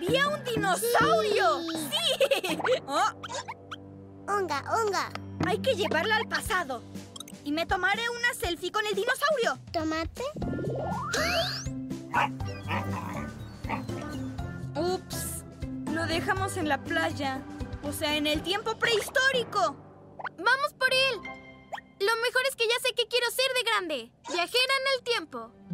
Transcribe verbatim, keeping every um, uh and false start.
¡Había un dinosaurio! ¡Sí! ¡Sí! Oh. Unga, unga. Hay que llevarla al pasado. Y me tomaré una selfie con el dinosaurio. ¿Tomate? Ups. Lo dejamos en la playa. O sea, en el tiempo prehistórico. ¡Vamos por él! Lo mejor es que ya sé qué quiero ser de grande. Viajera en el tiempo.